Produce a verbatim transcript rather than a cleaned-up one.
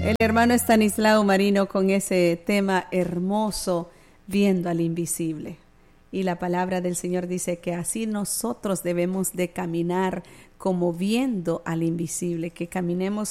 El hermano Estanislao Marino con ese tema hermoso, viendo al invisible. Y la palabra del Señor dice que así nosotros debemos de caminar como viendo al invisible, que caminemos